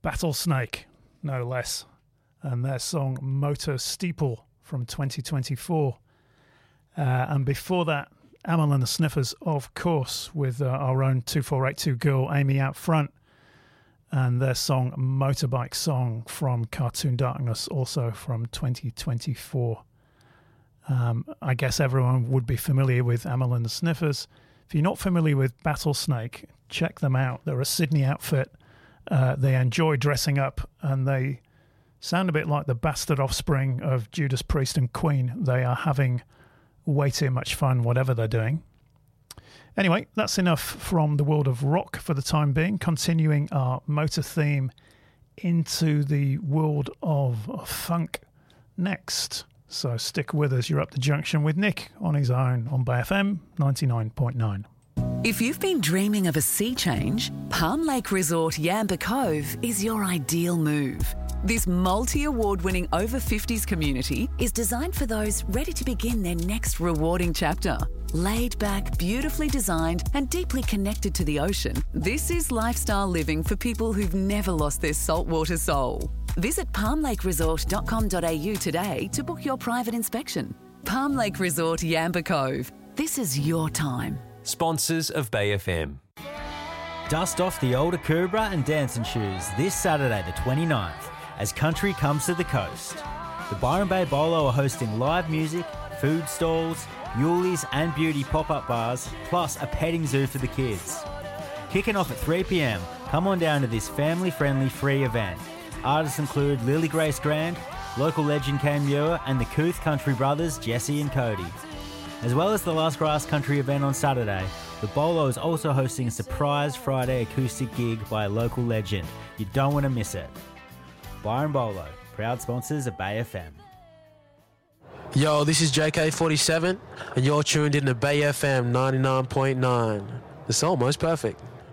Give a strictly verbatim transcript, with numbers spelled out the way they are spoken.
Battlesnake, no less, and their song Motor Steeple from twenty twenty-four. Uh, and before that, Amyl and the Sniffers, of course, with uh, our own two four eight two girl, Amy Out Front, and their song Motorbike Song from Cartoon Darkness, also from twenty twenty-four. Um, I guess everyone would be familiar with Amyl and the Sniffers. If you're not familiar with Battlesnake, check them out. They're a Sydney outfit. Uh, they enjoy dressing up, and they sound a bit like the bastard offspring of Judas Priest and Queen. They are having way too much fun, whatever they're doing. Anyway, that's enough from the world of rock for the time being. Continuing our motor theme into the world of funk next. So stick with us. You're up the junction with Nick on his own on Bay F M ninety-nine point nine. If you've been dreaming of a sea change, Palm Lake Resort Yamba Cove is your ideal move. This multi-award-winning over fifties community is designed for those ready to begin their next rewarding chapter. Laid back, beautifully designed and deeply connected to the ocean, this is lifestyle living for people who've never lost their saltwater soul. Visit palm lake resort dot com dot a u today to book your private inspection. Palm Lake Resort Yamba Cove. This is your time. Sponsors of Bay F M. Dust off the old Akubra and dancing shoes this Saturday the twenty-ninth as country comes to the coast. The Byron Bay Bolo are hosting live music, food stalls, Yulees and beauty pop-up bars, plus a petting zoo for the kids. Kicking off at three p m, come on down to this family-friendly free event. Artists include Lily Grace Grand, local legend Kane Muir, and the Kooth Country Brothers Jesse and Cody. As well as the Last Grass Country event on Saturday, the Bolo is also hosting a surprise Friday acoustic gig by a local legend. You don't want to miss it. Byron Bolo, proud sponsors of Bay F M. Yo, this is J K forty-seven, and you're tuned in to Bay F M ninety-nine point nine. It's almost perfect.